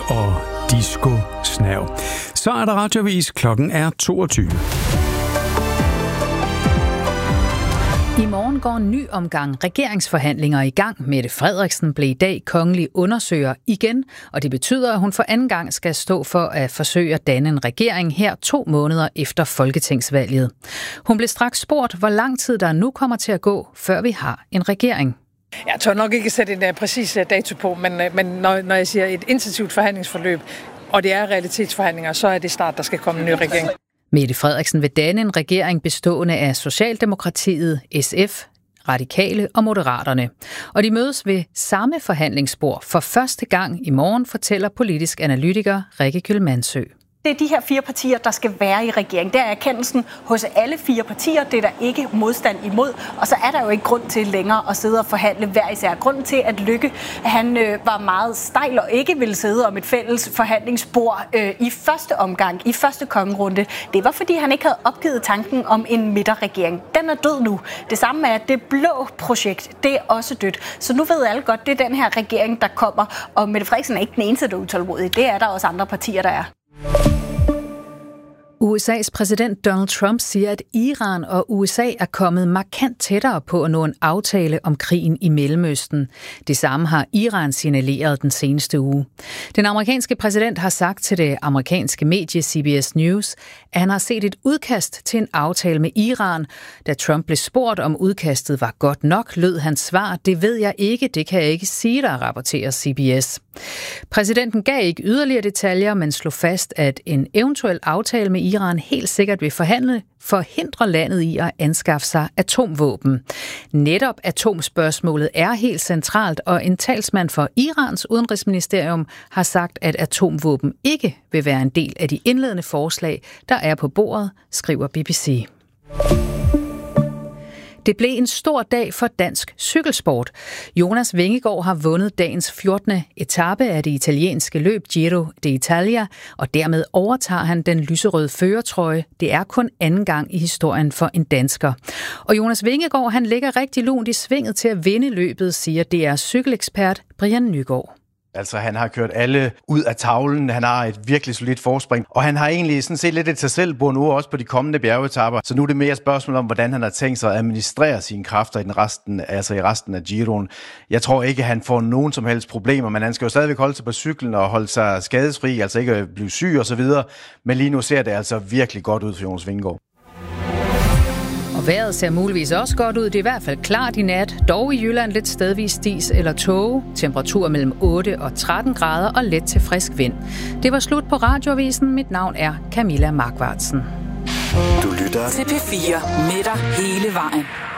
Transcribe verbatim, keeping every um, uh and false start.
og disco-snav. Så er der radioavis. Klokken er toogtyve. I morgen går en ny omgang regeringsforhandlinger i gang. Mette Frederiksen blev i dag kongelig undersøger igen, og det betyder, at hun for anden gang skal stå for at forsøge at danne en regering her to måneder efter folketingsvalget. Hun blev straks spurgt, hvor lang tid der nu kommer til at gå, før vi har en regering. Jeg tør nok ikke sætte en uh, præcis uh, dato på, men, uh, men når, når jeg siger et intensivt forhandlingsforløb, og det er realitetsforhandlinger, så er det snart, der skal komme en ny regering. Mette Frederiksen vil danne en regering bestående af Socialdemokratiet, S F, Radikale og Moderaterne. Og de mødes ved samme forhandlingsbord for første gang i morgen, fortæller politisk analytiker Rikke Kyllmannsø. Det er de her fire partier, der skal være i regeringen. Det er erkendelsen hos alle fire partier. Det er der ikke modstand imod. Og så er der jo ikke grund til længere at sidde og forhandle hver især. Grunden til, at Løkke han, øh, var meget stejl og ikke ville sidde om et fælles forhandlingsbord øh, i første omgang, i første kongerunde, det var, fordi han ikke havde opgivet tanken om en midterregering. Den er død nu. Det samme er, at det blå projekt, det er også dødt. Så nu ved alle godt, det er den her regering, der kommer. Og Mette Frederiksen er ikke den eneste, der er utålmodig. Det er der også andre partier, der er. U S A's præsident Donald Trump siger, at Iran og U S A er kommet markant tættere på at nå en aftale om krigen i Mellemøsten. Det samme har Iran signaleret den seneste uge. Den amerikanske præsident har sagt til det amerikanske medie C B S News, at han har set et udkast til en aftale med Iran. Da Trump blev spurgt, om udkastet var godt nok, lød hans svar, det ved jeg ikke, det kan jeg ikke sige, der rapporterer C B S. Præsidenten gav ikke yderligere detaljer, men slog fast, at en eventuel aftale med Iran helt sikkert vil forhandle forhindre landet i at anskaffe sig atomvåben. Netop atomspørgsmålet er helt centralt, og en talsmand for Irans udenrigsministerium har sagt, at atomvåben ikke vil være en del af de indledende forslag, der er på bordet, skriver B B C. Det blev en stor dag for dansk cykelsport. Jonas Vingegaard har vundet dagens fjortende etape af det italienske løb Giro d'Italia, og dermed overtager han den lyserøde førertrøje. Det er kun anden gang i historien for en dansker. Og Jonas Vingegaard, han ligger rigtig lunt i svinget til at vinde løbet, siger D R's cykelekspert Brian Nygaard. Altså, han har kørt alle ud af tavlen, han har et virkelig solidt forspring, og han har egentlig sådan set lidt et sig selv bord nu også på de kommende bjergetapper. Så nu er det mere et spørgsmål om, hvordan han har tænkt sig at administrere sine kræfter i den resten, altså i resten af Giroen. Jeg tror ikke, han får nogen som helst problemer, men han skal jo stadigvæk holde sig på cyklen og holde sig skadesfri, altså ikke blive syg og så videre. Men lige nu ser det altså virkelig godt ud for Jonas Vingegaard. Og vejret ser muligvis også godt ud. Det er i hvert fald klart i nat. Dog i Jylland lidt stedvis dis eller tåge. Temperatur mellem otte og tretten grader og let til frisk vind. Det var slut på radioavisen. Mit navn er Camilla Markvartsen. Du lytter til P fire med dig hele vejen.